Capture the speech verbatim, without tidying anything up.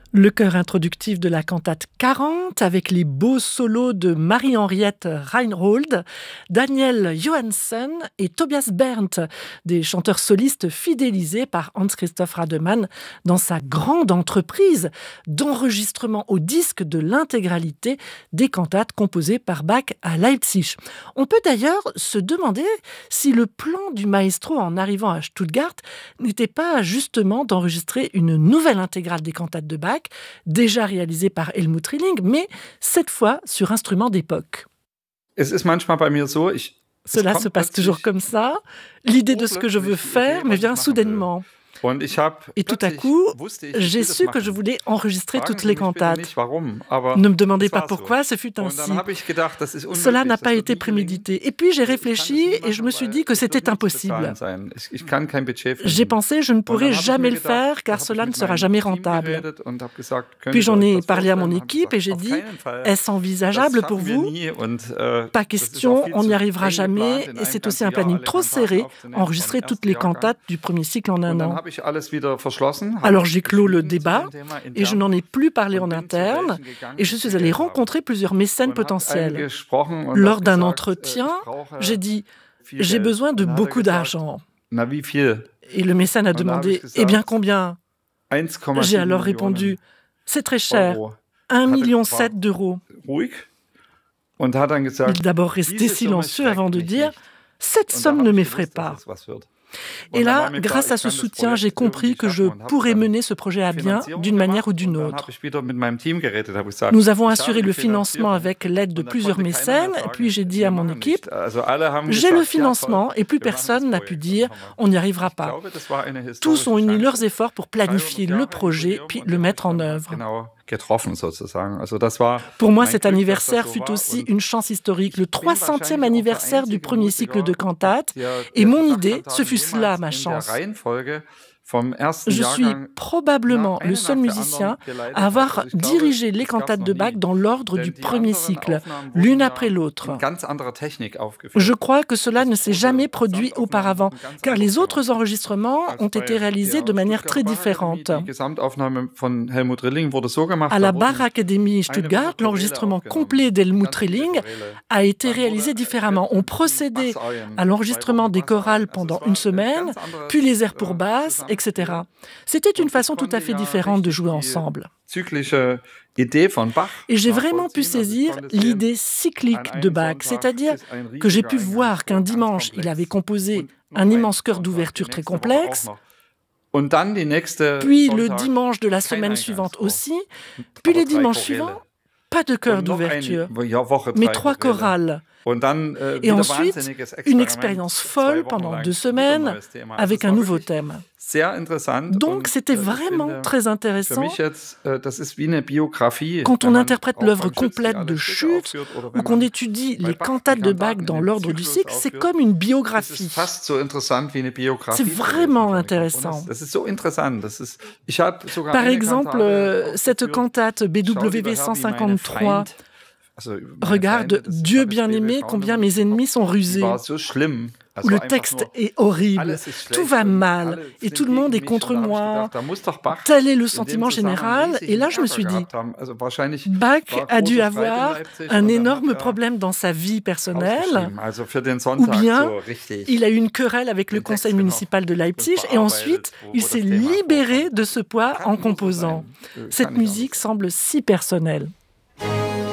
Le chœur introductif de la cantate quarante avec les beaux solos de Marie-Henriette Reinhold, Daniel Johansen et Tobias Berndt, des chanteurs solistes fidélisés par Hans-Christoph Rademann dans sa grande entreprise d'enregistrement au disque de l'intégralité des cantates composées par Bach à Leipzig. On peut d'ailleurs se demander si le plan du maestro en arrivant à Stuttgart n'était pas justement d'enregistrer une nouvelle intégrale des cantates de Bach, déjà réalisée par Helmut Rilling, mais cette fois sur instrument d'époque. Es ist manchmal bei mir so, ich, Cela se passe toujours comme ça. L'idée de ce que je veux faire me vient soudainement. Et tout à coup, j'ai su que je voulais enregistrer toutes les cantates. Ne me demandez pas pourquoi, ce fut ainsi. Cela n'a pas été prémédité. Et puis j'ai réfléchi et je me suis dit que c'était impossible. J'ai pensé je ne pourrai jamais le faire car cela ne sera jamais rentable. Puis j'en ai parlé à mon équipe et j'ai dit « Est-ce envisageable pour vous ?» Pas question, on n'y arrivera jamais et c'est aussi un planning trop serré, enregistrer toutes les cantates du premier cycle en un an. Alors j'ai clos le débat et je n'en ai plus parlé en interne et je suis allé rencontrer plusieurs mécènes potentiels. Lors d'un entretien, j'ai dit « J'ai besoin de beaucoup d'argent ». Et le mécène a demandé « Eh bien combien ?» J'ai alors répondu « C'est très cher, un virgule sept million d'euros ». Il est d'abord resté silencieux avant de dire « Cette somme ne m'effraie pas ». Et là, grâce à ce soutien, j'ai compris que je pourrais mener ce projet à bien d'une manière ou d'une autre. Nous avons assuré le financement avec l'aide de plusieurs mécènes, puis j'ai dit à mon équipe « J'ai le financement » et plus personne n'a pu dire « On n'y arrivera pas ». Tous ont uni leurs efforts pour planifier le projet, puis le mettre en œuvre. Pour moi, cet anniversaire fut aussi une chance historique, le trois centième anniversaire du premier cycle de cantates, et mon idée, ce fut cela ma chance. Je suis probablement le seul musicien à avoir dirigé les cantates de Bach dans l'ordre du premier cycle, l'une après l'autre. Je crois que cela ne s'est jamais produit auparavant, car les autres enregistrements ont été réalisés de manière très différente. À la Bach-Akademie Stuttgart, l'enregistrement complet d'Helmut Rilling a été réalisé différemment. On procédait à l'enregistrement des chorales pendant une semaine, puis les airs pour basse, et cetera. C'était une façon tout à fait différente de jouer ensemble. Et j'ai vraiment pu saisir l'idée cyclique de Bach, c'est-à-dire que j'ai pu voir qu'un dimanche, il avait composé un immense chœur d'ouverture très complexe, puis le dimanche de la semaine suivante aussi, puis les dimanches suivants, pas de chœur d'ouverture, mais trois chorales. Et ensuite, une expérience folle pendant deux semaines avec un nouveau thème. Donc, c'était vraiment très intéressant quand on interprète l'œuvre complète de Schütz ou qu'on étudie les cantates de Bach dans l'ordre du cycle, c'est comme une biographie. C'est vraiment intéressant. Par exemple, cette cantate B W V cent cinquante-trois, regarde, Dieu bien-aimé, combien mes ennemis sont rusés. Où le texte est horrible, tout va mal et tout le monde est contre moi. Tel est le sentiment général. Et là, je me suis dit, Bach a dû avoir un énorme problème dans sa vie personnelle, ou bien il a eu une querelle avec le conseil municipal de Leipzig et ensuite, il s'est libéré de ce poids en composant. Cette musique semble si personnelle.